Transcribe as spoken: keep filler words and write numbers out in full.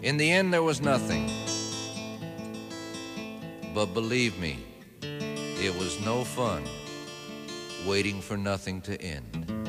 In the end, there was nothing. But believe me, it was no fun waiting for nothing to end.